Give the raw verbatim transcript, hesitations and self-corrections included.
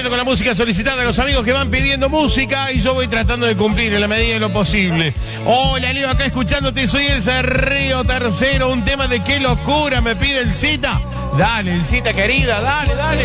cumpliendo con la música solicitada, los amigos que van pidiendo música y yo voy tratando de cumplir en la medida de lo posible. Hola, Leo, acá escuchándote, soy el Río Tercero, un tema de qué locura me pide el Cita. Dale, el Cita querida, dale, dale.